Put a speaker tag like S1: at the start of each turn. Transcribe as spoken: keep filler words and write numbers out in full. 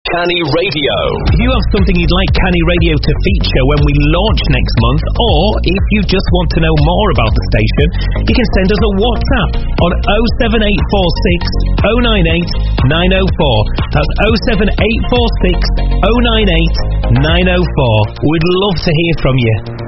S1: Canny Radio.
S2: If you have something you'd like Canny Radio to feature when we launch next month, or if you just want to know more about the station, you can send us a WhatsApp on oh seven eight four six oh nine eight nine oh four. That's oh seven eight four six oh nine eight nine oh four. We'd love to hear from you.